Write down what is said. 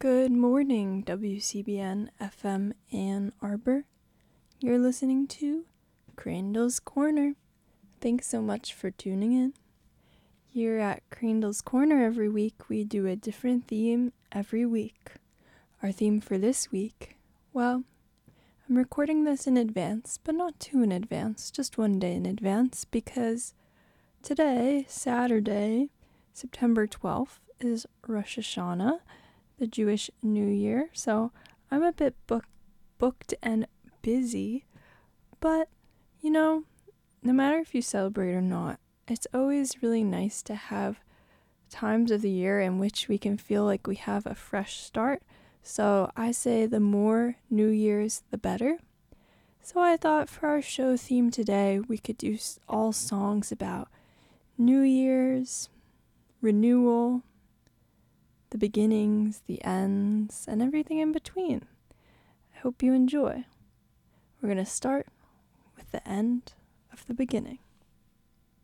Good morning, WCBN FM Ann Arbor. You're listening to Crandall's Corner. Thanks so much for tuning in. Here at Crandall's Corner every week, we do a different theme every week. Our theme for this week, well, I'm recording this in advance, but not too in advance, just one day in advance, because today, Saturday, September 12th, is Rosh Hashanah, the Jewish New Year, so I'm a bit booked and busy, but, no matter if you celebrate or not, it's always really nice to have times of the year in which we can feel like we have a fresh start, so I say the more New Year's, the better. So I thought for our show theme today, we could do all songs about New Year's, renewal, the beginnings, the ends, and everything in between. I hope you enjoy. We're going to start with the end of the beginning.